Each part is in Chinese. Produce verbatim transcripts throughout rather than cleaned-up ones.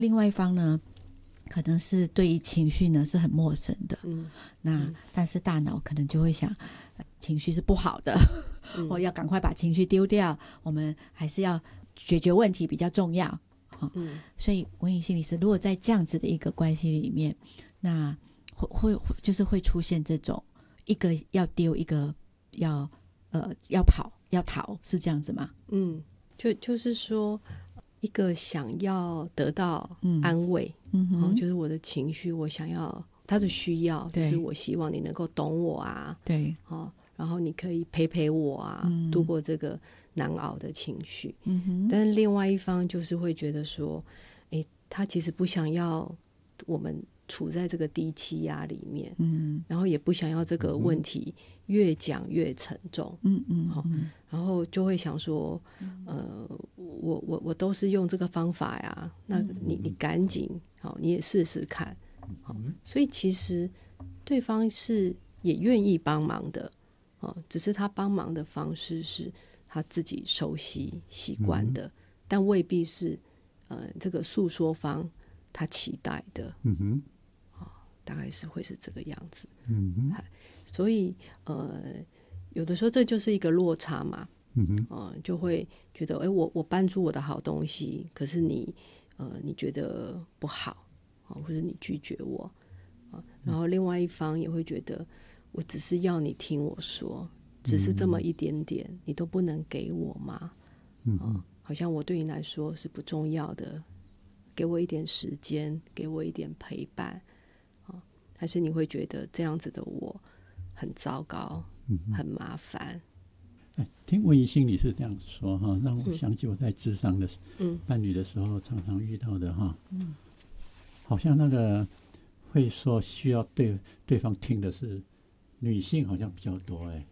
另外一方呢，可能是对于情绪呢是很陌生的，嗯，那、嗯、但是大脑可能就会想，情绪是不好的，嗯、我要赶快把情绪丢掉，我们还是要解决问题比较重要。嗯，所以文颖心理师如果在这样子的一个关系里面，那会会就是会出现这种一个要丢，一个要呃要跑要逃，是这样子吗？ 嗯，就就是说一个想要得到安慰，嗯嗯哦、就是我的情绪，我想要他的需要，就是我希望你能够懂我啊， 对， 哦，然后你可以陪陪我啊，嗯、度过这个难熬的情绪。嗯哼，但是另外一方就是会觉得说，哎，他其实不想要我们处在这个低气压里面，嗯，然后也不想要这个问题越讲越沉重，嗯嗯，好、嗯，然后就会想说，呃，我我我都是用这个方法呀，那你你赶紧，好，你也试试看，好，所以其实对方是也愿意帮忙的，哦，只是他帮忙的方式是他自己熟悉习惯的，嗯、但未必是呃这个诉说方他期待的，嗯哼，哦，大概是会是这个样子，嗯哼，所以呃有的时候这就是一个落差嘛，嗯哼，呃、就会觉得哎，我我搬出我的好东西，可是你呃你觉得不好，哦，或者你拒绝我，啊，然后另外一方也会觉得我只是要你听我说，只是这么一点点，嗯、你都不能给我吗？嗯、哦，好像我对你来说是不重要的，给我一点时间，给我一点陪伴，哦，还是你会觉得这样子的我很糟糕，嗯、很麻烦？ 听文颖心理是这样说哈，让我想起我在諮商的伴侣的时候常常遇到的哈，嗯、好像那个会说需要对对方听的是女性好像比较多哎，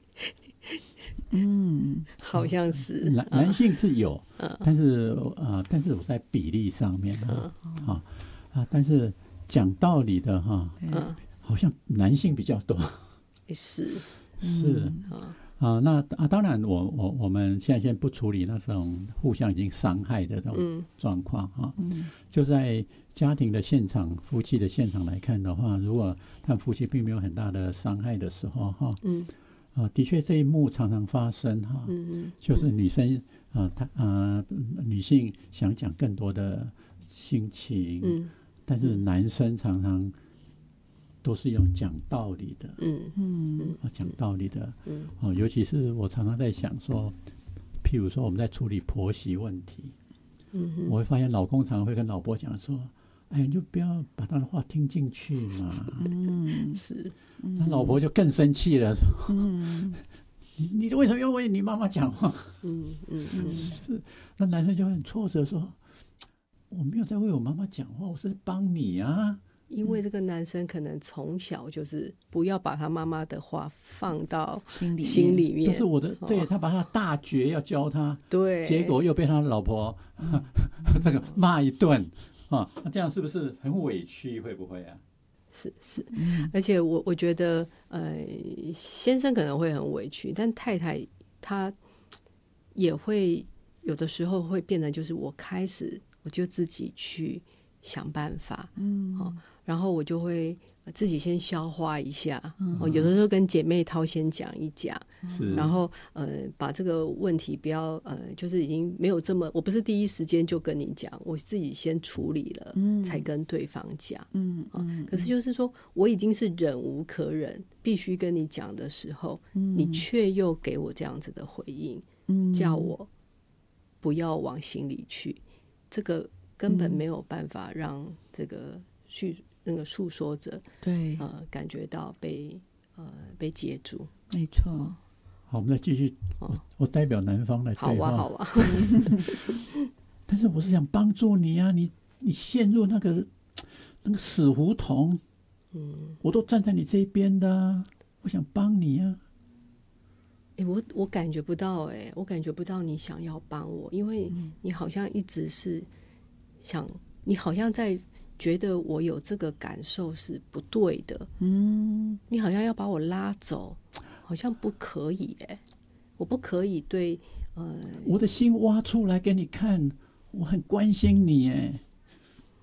嗯，好像是男男性是有，嗯、但是呃，但是我在比例上面啊，嗯、啊啊，但是讲道理的哈，嗯、好像男性比较多， 是是。嗯啊，那啊，当然我，我我我们现在先不处理那种互相已经伤害的这种状况哈。嗯，就在家庭的现场、夫妻的现场来看的话，如果他们夫妻并没有很大的伤害的时候哈，嗯，啊，的确这一幕常常发生哈。嗯嗯，就是女生啊，她啊，女性想讲更多的心情，嗯，但是男生常常都是用讲道理的，嗯嗯，讲道理的，嗯，哦，尤其是我常常在想说，譬如说我们在处理婆媳问题，嗯，我会发现老公常常会跟老婆讲说，哎，你就不要把他的话听进去嘛，嗯，是，那老婆就更生气了，说，嗯，你你为什么要为你妈妈讲话？嗯嗯嗯，是，那男生就很挫折说，我没有在为我妈妈讲话，我是帮你啊。 因为这个男生可能从小就是不要把他妈妈的话放到心里面，心里面就是我的，对，他把他大绝要教他， 对， 结果又被他老婆、嗯、这个骂一顿啊，那这样是不是很委屈？会不会啊？ 是是，而且我我觉得，呃，先生可能会很委屈，但太太她也会有的时候会变得就是我开始我就自己去想办法，嗯，哦，然后我就会自己先消化一下，嗯，哦，有的时候跟姐妹淘先讲一讲，然后呃把这个问题不要呃就是已经没有这么，我不是第一时间就跟你讲，我自己先处理了，嗯，才跟对方讲，嗯，哦，嗯，可是就是说我已经是忍无可忍，必须跟你讲的时候，嗯，你却又给我这样子的回应，嗯，叫我不要往心里去，这个根本没有办法让这个叙那个诉说者对呃感觉到被呃被接住， 没错。 好，我们再继续，哦，我, 我代表男方来对话。 好啊，好啊。 但是我是想帮助你啊，你你陷入那个那个死胡同，嗯，我都站在你这一边的，啊，我想帮你啊。 欸，我我感觉不到，哎，欸，我感觉不到你想要帮我，因为你好像一直是想，你好像在觉得我有这个感受是不对的，嗯，你好像要把我拉走，好像不可以，哎，欸，我不可以对，呃， 我的心挖出来给你看，我很关心你，哎，